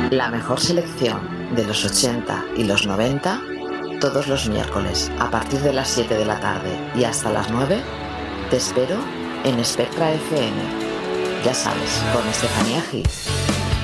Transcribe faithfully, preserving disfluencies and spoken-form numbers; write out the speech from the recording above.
La mejor selección de los ochenta y los noventa, todos los miércoles a partir de las siete de la tarde y hasta las nueve, te espero en Spectra F M. Ya sabes, con Estefanía Gil.